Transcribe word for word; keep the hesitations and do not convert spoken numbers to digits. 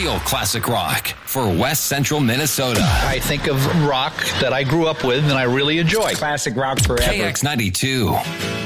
Real classic rock for West Central Minnesota. I think of rock that I grew up with and I really enjoy. Classic rock forever. K X ninety-two.